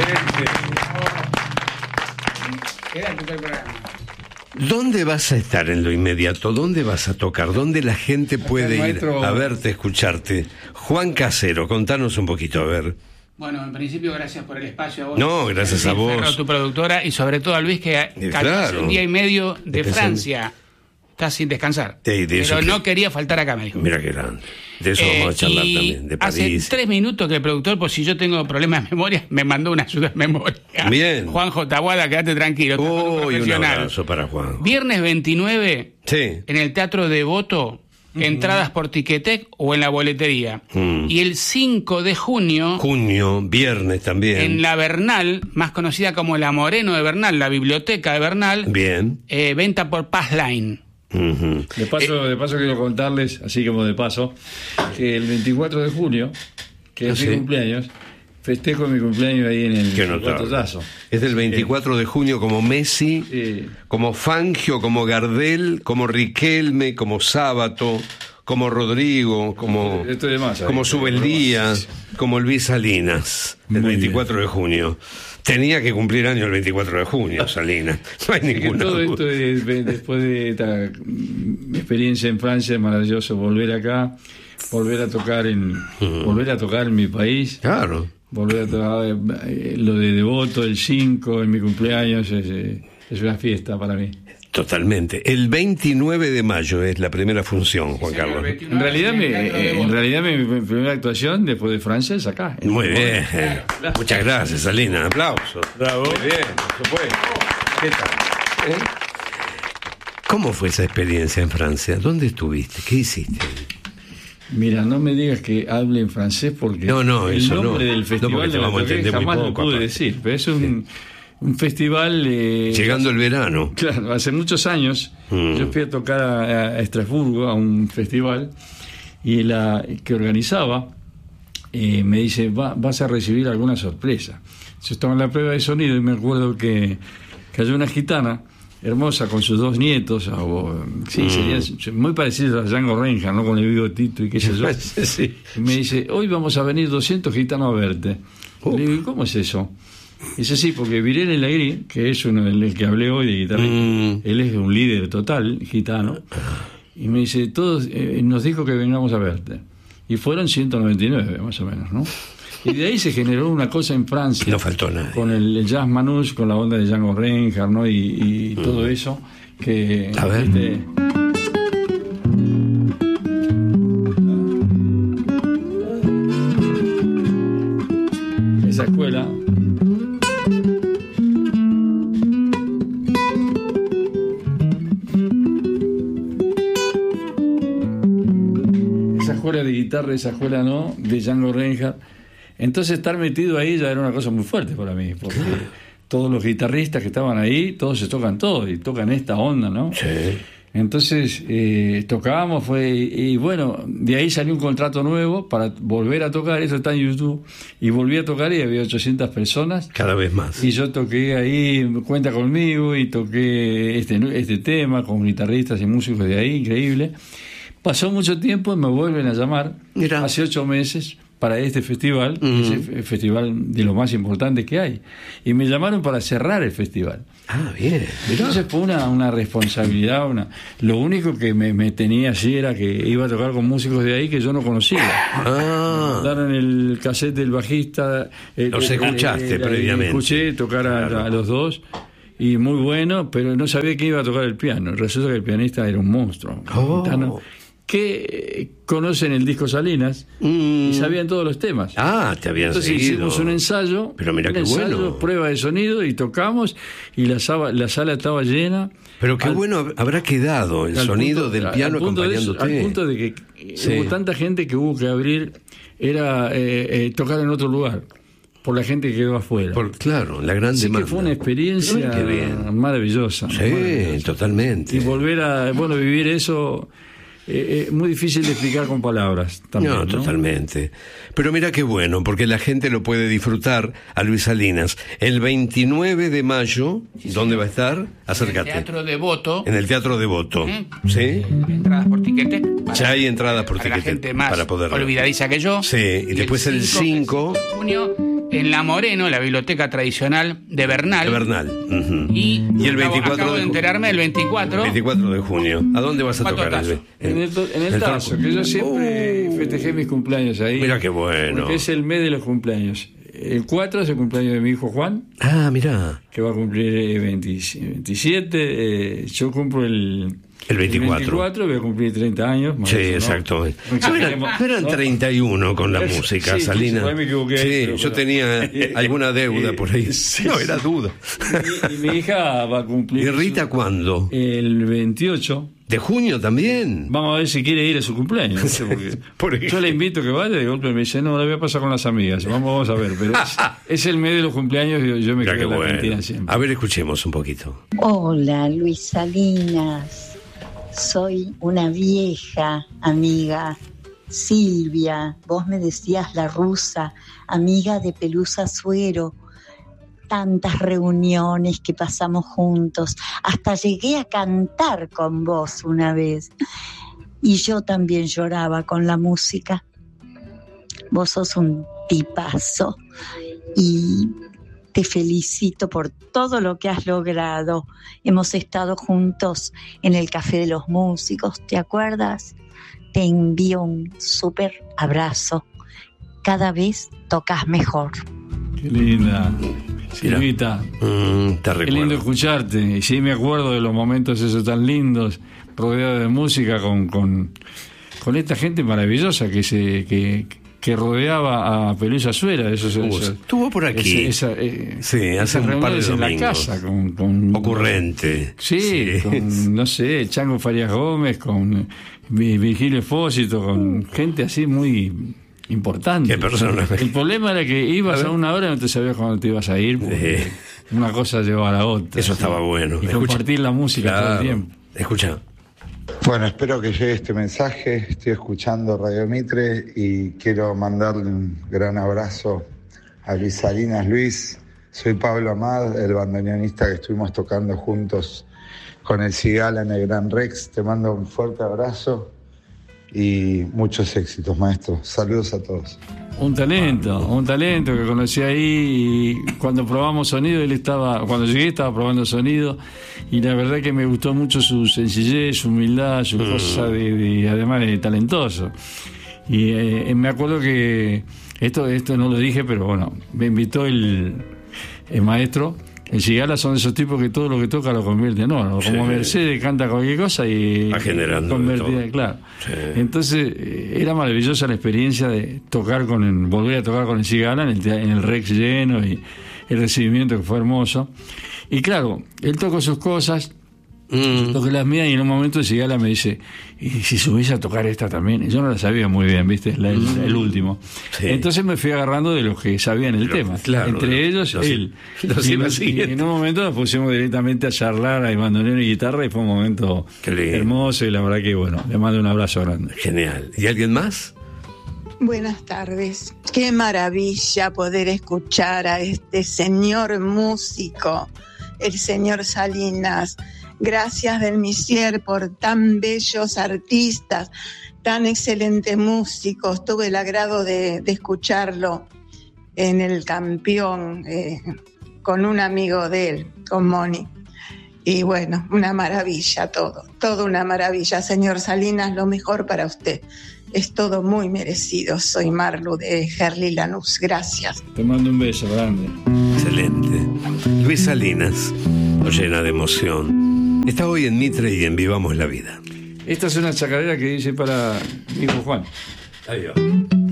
¿Dónde vas a estar en lo inmediato? ¿Dónde vas a tocar? ¿Dónde la gente puede ir a verte, escucharte? Juan Casero, contanos un poquito, a ver. Bueno, en principio, gracias por el espacio a vos. No, gracias a vos. Tu productora, y sobre todo a Luis, que cayó hace un día y medio de Francia. Está sin descansar. Pero no quería faltar acá, me dijo. Mira qué grande. De eso vamos a charlar también, de París. Hace 3 minutos que el productor, por si yo tengo problemas de memoria, me mandó una ayuda de memoria. Bien. Juanjo Taboada, quédate tranquilo. Un abrazo para Juan. Viernes 29, en el Teatro Devoto, entradas por Ticketek o en la boletería. Y el 5 de junio... Viernes también. En la Bernal, más conocida como la Moreno de Bernal, la biblioteca de Bernal. Bien. Venta por Passline. De paso quiero contarles, así como de paso, que el 24 de junio, que es mi cumpleaños, festejo mi cumpleaños ahí en el Guatotazo. Es del 24 de junio, como Messi, como Fangio, como Gardel, como Riquelme, como Sábato, como Rodrigo, como Subeldía, como Luis Salinas, el 24 de junio. Tenía que cumplir año el 24 de junio, Salinas. No hay ninguna todo duda. Esto después de esta experiencia en Francia, es maravilloso volver acá, volver a tocar en mi país. Claro. Volver a tocar lo de Devoto, el 5, en mi cumpleaños, es una fiesta para mí. Totalmente. El 29 de mayo es la primera función, Juan Carlos. En realidad mi primera actuación después de Francia es acá. Muy bien. Muchas gracias, Salina. Aplausos. Bravo. Muy bien, por supuesto. ¿Qué tal? ¿Cómo fue esa experiencia en Francia? ¿Dónde estuviste? ¿Qué hiciste? Mira, no me digas que hable en francés porque el nombre del festival te vamos a entender jamás muy lo poco, pude decir, pero es un festival... Llegando el verano. Claro, hace muchos años yo fui a tocar a Estrasburgo, a un festival, y la que organizaba me dice, vas a recibir alguna sorpresa. Yo estaba en la prueba de sonido y me acuerdo que cayó una gitana hermosa con sus 2 nietos, serían muy parecidos a Django Reinhardt, ¿no? Con el bigotito y qué sé yo. Sí. Y me dice, hoy vamos a venir 200 gitanos a verte. Le digo, ¿cómo es eso? Dice, sí, porque Virene Lagrí, que es el que hablé hoy de guitarrista, él es un líder total, gitano, y me dice, todos nos dijo que vengamos a verte. Y fueron 199, más o menos, ¿no? Y de ahí se generó una cosa en Francia. No faltó nada. Con el jazz manouche, con la onda de Django Reinhardt, ¿no? Y todo eso que... A ver. Esa escuela... de guitarra, esa escuela no, de Django Reinhardt. Entonces estar metido ahí ya era una cosa muy fuerte para mí, porque todos los guitarristas que estaban ahí, todos se tocan todo y tocan esta onda, ¿no? Sí. Entonces tocábamos, y bueno, de ahí salió un contrato nuevo para volver a tocar, eso está en YouTube, y volví a tocar y había 800 personas. Cada vez más. Y yo toqué ahí, Cuenta Conmigo, y toqué este tema con guitarristas y músicos de ahí, increíble. Pasó mucho tiempo y me vuelven a llamar, hace 8 meses, para este festival, que es el festival de lo más importante que hay. Y me llamaron para cerrar el festival. Ah, bien. Entonces fue una responsabilidad. Lo único que me tenía así era que iba a tocar con músicos de ahí que yo no conocía. Me mandaron el cassette del bajista. Los escuchaste previamente. Escuché tocar a los dos. Y muy bueno, pero no sabía quién iba a tocar el piano. Resulta que el pianista era un monstruo. Que conocen el disco Salinas y sabían todos los temas. Te habían Entonces seguido. hicimos un ensayo, pero mira qué bueno. Prueba de sonido y tocamos y la sala estaba llena. Pero qué bueno habrá quedado el sonido del piano acompañándote. Al punto de que hubo tanta gente que hubo que abrir, era tocar en otro lugar. Por la gente que quedó afuera. Claro, la gran demanda. Que fue una experiencia maravillosa. Sí, maravillosa. Totalmente. Y volver a vivir eso, muy difícil de explicar con palabras. También, ¿no? Totalmente. Pero mira qué bueno, porque la gente lo puede disfrutar a Luis Salinas. El 29 de mayo, ¿dónde va a estar? Acércate. En el Teatro Devoto. En el Teatro Devoto. ¿Sí? Entradas por Ticketek. Ya hay entradas por Ticketek. La gente más para poder olvidadiza que yo. Sí, y después el 5 de junio en La Moreno, la biblioteca tradicional de Bernal. Y el 24 acabo de enterarme el 24 de junio. ¿A dónde vas a tocar? En el Tazo, que yo siempre festejé mis cumpleaños ahí. Mira qué bueno. Porque es el mes de los cumpleaños. El 4 es el cumpleaños de mi hijo Juan. Ah, mira. Que va a cumplir 27. Yo cumplo el 24 voy a cumplir 30 años. Sí, exacto. No eran 31 con la música, Salinas. Sí, me equivoqué. Sí, yo tenía alguna deuda por ahí. No, era duda. Y mi hija va a cumplir... ¿Y Rita cuándo? El 28. ¿De junio también? Vamos a ver si quiere ir a su cumpleaños. No sé porque yo le invito que vaya y de golpe me dice, no, la voy a pasar con las amigas. Vamos a ver, pero es el mes de los cumpleaños y yo me quedo en la Argentina siempre. A ver, escuchemos un poquito. Hola, Luis Salinas. Soy una vieja amiga, Silvia. Vos me decías la rusa, amiga de Pelusa Suero. Tantas reuniones que pasamos juntos, hasta llegué a cantar con vos una vez, y yo también lloraba con la música. Vos sos un tipazo y te felicito por todo lo que has logrado. Hemos estado juntos en el Café de los Músicos, ¿te acuerdas? Te envío un súper abrazo. Cada vez tocas mejor. Qué linda. Silvita, qué lindo escucharte. Y sí me acuerdo de los momentos esos tan lindos, rodeado de música, con esta gente maravillosa que rodeaba a Pelusa Suera. Estuvo por aquí. Sí, hace un par de domingos. En la casa. Con ocurrente. Sí, con, no sé, Chango Farías Gómez, con Virgilio Espósito, con gente así muy... importante. ¿Qué persona? El problema era que ibas a una hora y no te sabías cuándo te ibas a ir, porque una cosa llevaba a la otra. Eso estaba bueno. Y compartir la música todo el tiempo. Escucha. Bueno, espero que llegue este mensaje. Estoy escuchando Radio Mitre y quiero mandarle un gran abrazo a Luis Salinas. Luis, soy Pablo Amad, el bandoneonista que estuvimos tocando juntos con el Cigala en el Gran Rex. Te mando un fuerte abrazo y muchos éxitos, maestro. Saludos a todos. Un talento que conocí ahí, y cuando probamos sonido, cuando llegué estaba probando sonido, y la verdad que me gustó mucho su sencillez, su humildad, su cosa además de talentoso. Y me acuerdo que esto no lo dije, pero bueno, me invitó el maestro. El Cigala son esos tipos que todo lo que toca lo convierte en oro. Como Mercedes canta cualquier cosa y va generando convertida, claro. Sí. Entonces era maravillosa la experiencia de volver a tocar con el Cigala en el Rex lleno, y el recibimiento que fue hermoso. Y claro, él tocó sus cosas, toqué las mías, y en un momento el Cigala me dice, ¿y si subís a tocar esta también? Y yo no la sabía muy bien, ¿viste? El último. Sí. Entonces me fui agarrando de los que sabían el tema. Claro, entre ellos, él. Y en un momento nos pusimos directamente a charlar, a bandoneón y guitarra, y fue un momento hermoso, y la verdad que, bueno, le mando un abrazo grande. Genial. ¿Y alguien más? Buenas tardes. Qué maravilla poder escuchar a este señor músico, el señor Salinas. Gracias del Misier por tan bellos artistas, tan excelentes músicos. Tuve el agrado de escucharlo en el Campeón con un amigo de él, con Moni. Y bueno, una maravilla todo una maravilla. Señor Salinas, lo mejor para usted. Es todo muy merecido. Soy Marlu de Gerli Lanús. Gracias. Te mando un beso grande. Excelente. Luis Salinas nos llena de emoción. Está hoy en Mitre y en Vivamos la Vida. Esta es una chacarera que dice para mi hijo Juan. Adiós.